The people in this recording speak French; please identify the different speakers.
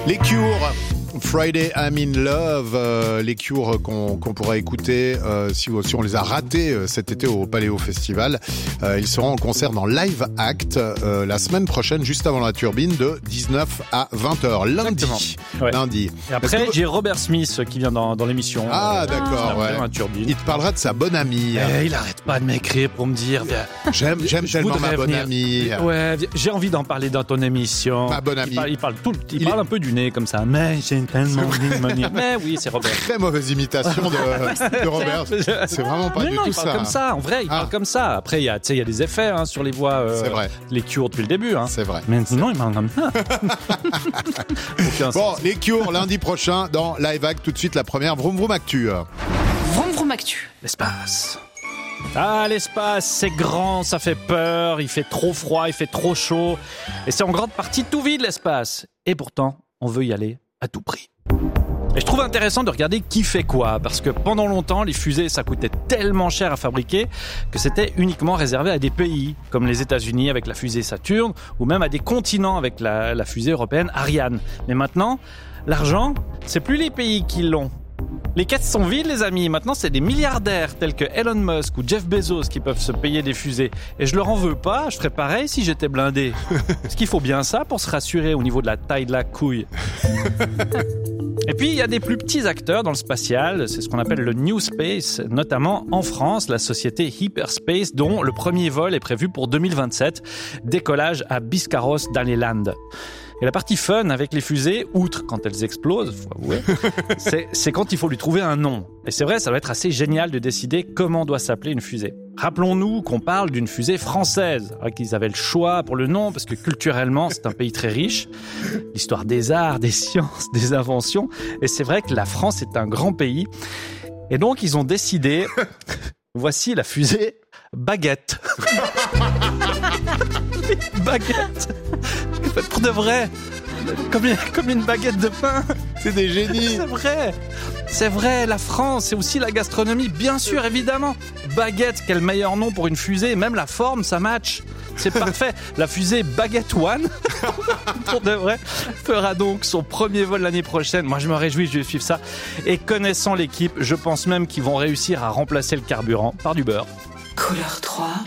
Speaker 1: Les Cure, Friday I'm in Love, les Cure qu'on pourra écouter si on les a ratés cet été au Paléo Festival. Ils seront en concert dans Live Act la semaine prochaine, juste avant la turbine, de 19 à 20h, lundi.
Speaker 2: Ouais.
Speaker 1: Lundi.
Speaker 2: Et après, j'ai Robert Smith qui vient dans l'émission.
Speaker 1: Ah, d'accord, ouais.
Speaker 2: La turbine.
Speaker 1: Il te parlera de sa bonne amie.
Speaker 2: Il arrête pas de m'écrire pour me dire
Speaker 1: J'aime tellement ma bonne amie.
Speaker 2: Ouais, j'ai envie d'en parler dans ton émission.
Speaker 1: Ma bonne amie.
Speaker 2: Il parle un peu du nez comme ça. Mais j'ai tellement envie de me dire. Mais oui, c'est Robert.
Speaker 1: Très mauvaise imitation de Robert. C'est vraiment pas
Speaker 2: mais
Speaker 1: du
Speaker 2: non,
Speaker 1: tout
Speaker 2: il parle
Speaker 1: ça.
Speaker 2: comme ça. En vrai, il parle comme ça. Après, il y a des effets sur les voix.
Speaker 1: C'est vrai.
Speaker 2: Les Cure depuis le début.
Speaker 1: C'est vrai.
Speaker 2: Mais sinon, il parle comme ça.
Speaker 1: Bon, les Cure lundi prochain dans Live Act. Tout de suite, la première Vroom Vroom Actu.
Speaker 3: Vroom Vroom Actu.
Speaker 2: L'espace. Ah, l'espace, c'est grand, ça fait peur, il fait trop froid, il fait trop chaud. Et c'est en grande partie tout vide, l'espace. Et pourtant, on veut y aller à tout prix. Et je trouve intéressant de regarder qui fait quoi, parce que pendant longtemps, les fusées, ça coûtait tellement cher à fabriquer que c'était uniquement réservé à des pays, comme les États-Unis avec la fusée Saturn, ou même à des continents avec la fusée européenne Ariane. Mais maintenant, l'argent, c'est plus les pays qui l'ont. Les caisses sont vides, les amis. Maintenant, c'est des milliardaires tels que Elon Musk ou Jeff Bezos qui peuvent se payer des fusées. Et je leur en veux pas, je ferais pareil si j'étais blindé. Parce qu'il faut bien ça pour se rassurer au niveau de la taille de la couille. Et puis, il y a des plus petits acteurs dans le spatial, c'est ce qu'on appelle le New Space, notamment en France, la société Hyperspace, dont le premier vol est prévu pour 2027, décollage à Biscarrosse dans les Landes. Et la partie fun avec les fusées, outre quand elles explosent, faut avouer, c'est quand il faut lui trouver un nom. Et c'est vrai, ça doit être assez génial de décider comment doit s'appeler une fusée. Rappelons-nous qu'on parle d'une fusée française, qu'ils avaient le choix pour le nom, parce que culturellement, c'est un pays très riche. L'histoire des arts, des sciences, des inventions. Et c'est vrai que la France est un grand pays. Et donc, ils ont décidé, voici la fusée Baguette. Baguette. Pour de vrai, comme une baguette de pain.
Speaker 1: C'est des génies.
Speaker 2: C'est vrai, la France, c'est aussi la gastronomie, bien sûr, évidemment. Baguette, quel meilleur nom pour une fusée, même la forme, ça match. C'est parfait. La fusée Baguette One, pour de vrai, fera donc son premier vol l'année prochaine. Moi, je me réjouis, je vais suivre ça. Et connaissant l'équipe, je pense même qu'ils vont réussir à remplacer le carburant par du beurre.
Speaker 3: Couleur 3.